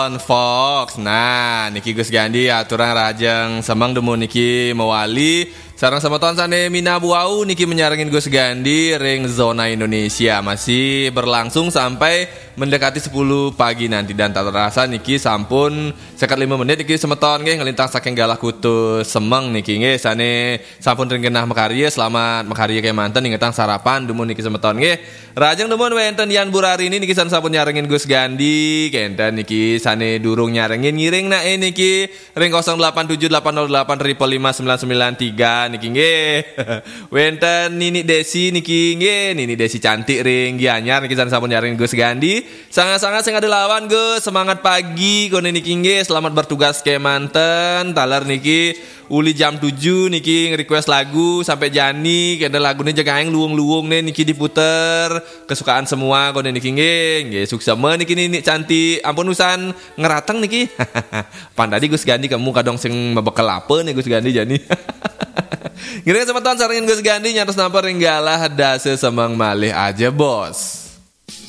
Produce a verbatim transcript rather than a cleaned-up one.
Fox. Nah, niki Gus Gandi aturan rajang semang demu niki mewali sarang sama tuan sane Mina Buau niki menyaringin Gus Gandi ring zona Indonesia masih berlangsung sampai mendekati sepuluh pagi nanti dan tak terasa niki sampun sekat lima menit niki semeton nggih ngelintang saking galah kutu semeng niki nggih sane sampun ring genah mekarya selamat mekarya ke manten ingetang sarapan demu niki semeton nggih rajang demu wenten Yan Burari ini niki san sampun nyaringin Gus Gandi kenten niki sane durung nyaringin ngiring na niki ring nol delapan tujuh delapan nol delapan triple lima sembilan sembilan tiga niki nggih. Wenten Nini Desi niki nggih, Nini Desi cantik ring gianyar niki san sampun nyaring Gus Gandi. Sangat-sangat sing ada lawan Gus, semangat pagi kone niki nggih, selamat bertugas ke manten. Taler niki uli jam tujuh niki nge-request lagu sampai jani kene lagune jaga aing luwung-luwung nih niki diputer. Kesukaan semua kone niki nggih, nggih sukses men niki Nini cantik. Ampun usan ngerateng niki. Pandadi Gus Gandi kamu kadang sing mebekal apa nih Gus Gandi jani. Gini kesempatan saringin Gus Gandi nyatos nampak ringgalah dase semang malih aja bos.